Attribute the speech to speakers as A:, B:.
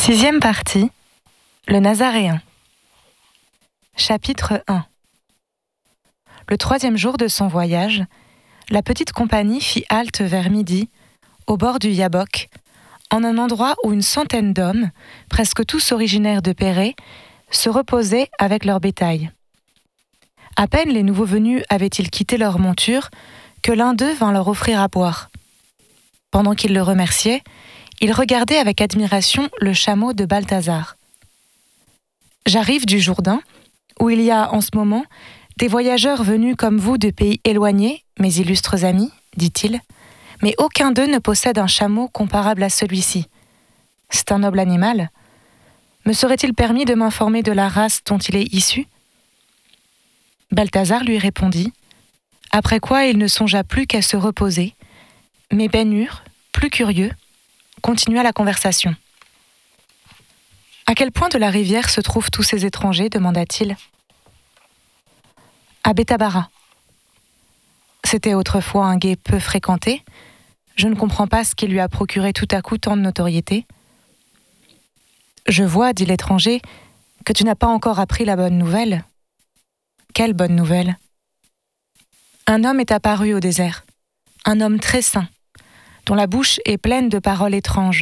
A: Sixième partie, le Nazaréen. Chapitre 1. Le troisième jour de son voyage, la petite compagnie fit halte vers midi, au bord du Yabok, en un endroit où une centaine d'hommes, presque tous originaires de Pérée, se reposaient avec leur bétail. À peine les nouveaux venus avaient-ils quitté leur monture que l'un d'eux vint leur offrir à boire. Pendant qu'ils le remerciaient, il regardait avec admiration le chameau de Balthazar. « J'arrive du Jourdain, où il y a en ce moment des voyageurs venus comme vous de pays éloignés, mes illustres amis, dit-il, mais aucun d'eux ne possède un chameau comparable à celui-ci. C'est un noble animal. Me serait-il permis de m'informer de la race dont il est issu ?» Balthazar lui répondit, après quoi il ne songea plus qu'à se reposer, mais Ben-Hur, plus curieux, continua la conversation. « À quel point de la rivière se trouvent tous ces étrangers ?» demanda-t-il. « À Bethabara. C'était autrefois un gué peu fréquenté. Je ne comprends pas ce qui lui a procuré tout à coup tant de notoriété. »« Je vois, dit l'étranger, que tu n'as pas encore appris la bonne nouvelle. »« Quelle bonne nouvelle ? » ?»« Un homme est apparu au désert, un homme très saint, dont la bouche est pleine de paroles étranges.